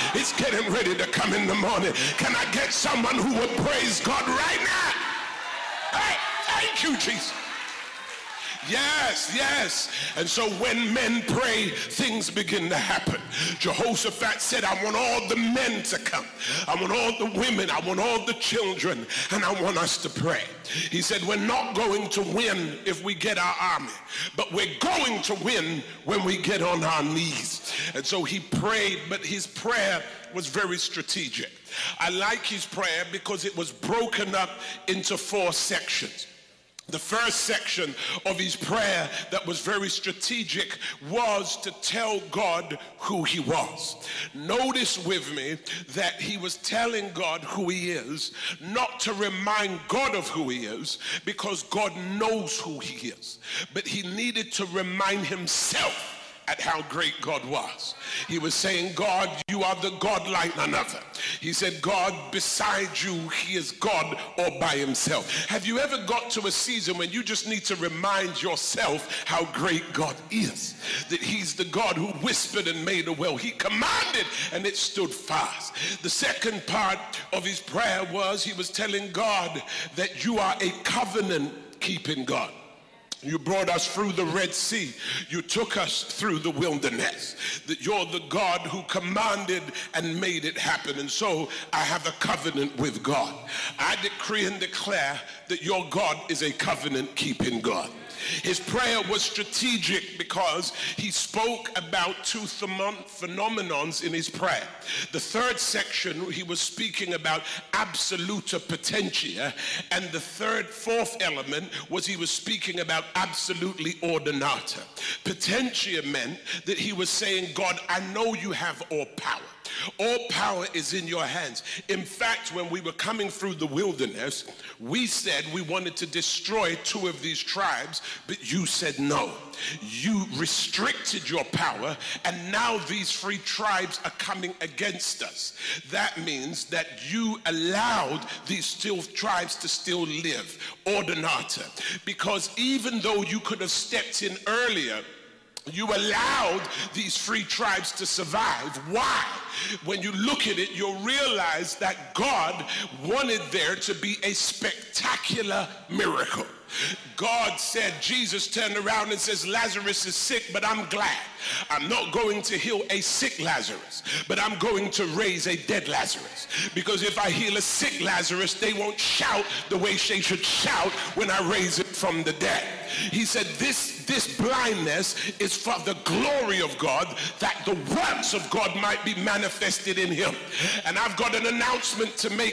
It's getting ready to come in the morning. Can I get someone who would praise God right now? Hey, thank you, Jesus. Yes, yes. And so when men pray, things begin to happen. Jehoshaphat said, I want all the men to come. I want all the women. I want all the children. And I want us to pray. He said, we're not going to win if we get our army, but we're going to win when we get on our knees. And so he prayed, but his prayer was very strategic. I like his prayer because it was broken up into 4 sections. The first section of his prayer that was very strategic was to tell God who he was. Notice with me that he was telling God who he is, not to remind God of who he is, because God knows who he is, but he needed to remind himself at how great God was. He was saying, God, you are the God like none other. He said, God, beside you, he is God all by himself. Have you ever got to a season when you just need to remind yourself how great God is? That he's the God who whispered and made a well. He commanded and it stood fast. The second part of his prayer was he was telling God that you are a covenant-keeping God. You brought us through the Red Sea. You took us through the wilderness. That you're the God who commanded and made it happen. And so I have a covenant with God. I decree and declare that your God is a covenant-keeping God. His prayer was strategic because he spoke about 2 phenomenons in his prayer. The third section, he was speaking about absoluta potentia, and the fourth element was he was speaking about absolutely ordinata. Potentia meant that he was saying, God, I know you have all power. All power is in your hands. In fact, when we were coming through the wilderness, we said we wanted to destroy 2 of these tribes, but you said no. You restricted your power, and now these 3 tribes are coming against us. That means that you allowed these tribes to still live, ordinata, because even though you could have stepped in earlier, you allowed these 3 tribes to survive. Why? When you look at it, you'll realize that God wanted there to be a spectacular miracle. God said, Jesus turned around and says, Lazarus is sick, but I'm glad. I'm not going to heal a sick Lazarus, but I'm going to raise a dead Lazarus. Because if I heal a sick Lazarus, they won't shout the way they should shout when I raise it from the dead. He said, this blindness is for the glory of God, that the works of God might be manifested in him. And I've got an announcement to make